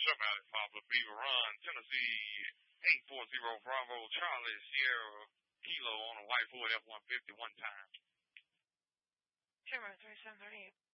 somebody Papa Beaver Run, Tennessee 840 Bravo Charlie Sierra Kilo on a white Ford F-150 one time. Camera 3738.